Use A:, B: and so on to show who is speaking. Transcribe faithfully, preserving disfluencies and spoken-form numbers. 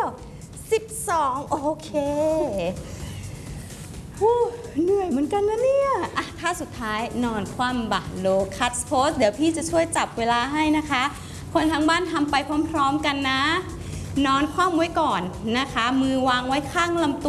A: วสิบสองโอเคเหนื่อยเหมือนกันนะเนี่ยอ่ะท่าสุดท้ายนอนคว่ำบ่าโลคัตโพสเดี๋ยวพี่จะช่วยจับเวลาให้นะคะคนทั้งบ้านทำไปพร้อมๆกันนะนอนคว่ำไว้ก่อนนะคะมือวางไว้ข้างลำตัว